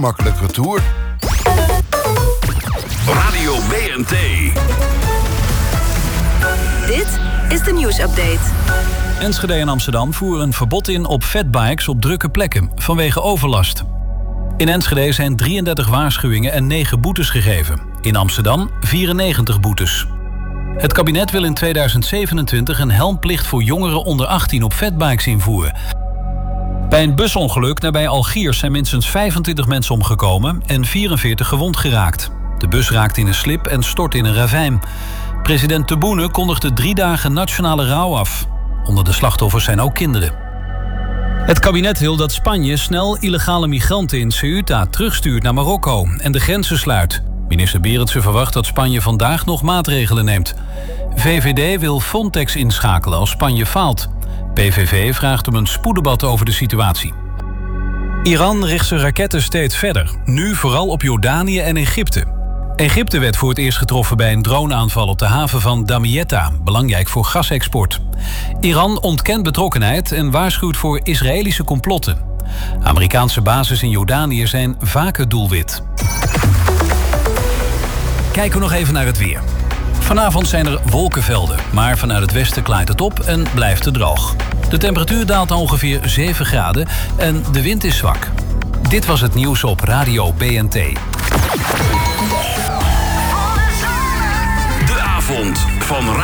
Makkelijk retour. Radio BNT. Dit is de nieuwsupdate. Enschede en Amsterdam voeren een verbod in op fatbikes op drukke plekken vanwege overlast. In Enschede zijn 33 waarschuwingen en 9 boetes gegeven. In Amsterdam 94 boetes. Het kabinet wil in 2027 een helmplicht voor jongeren onder 18 op fatbikes invoeren. Bij een busongeluk nabij Algiers zijn minstens 25 mensen omgekomen en 44 gewond geraakt. De bus raakte in een slip en stortte in een ravijn. President Tebboune kondigde 3 dagen nationale rouw af. Onder de slachtoffers zijn ook kinderen. Het kabinet wil dat Spanje snel illegale migranten in Ceuta terugstuurt naar Marokko en de grenzen sluit. Minister Berendsen verwacht dat Spanje vandaag nog maatregelen neemt. VVD wil Frontex inschakelen als Spanje faalt. PVV vraagt om een spoeddebat over de situatie. Iran richt zijn raketten steeds verder, nu vooral op Jordanië en Egypte. Egypte werd voor het eerst getroffen bij een droneaanval op de haven van Damietta, belangrijk voor gasexport. Iran ontkent betrokkenheid en waarschuwt voor Israëlische complotten. Amerikaanse bases in Jordanië zijn vaker doelwit. Kijken we nog even naar het weer. Vanavond zijn er wolkenvelden, maar vanuit het westen klaart het op en blijft het droog. De temperatuur daalt naar ongeveer 7 graden en de wind is zwak. Dit was het nieuws op Radio BNT. De avond van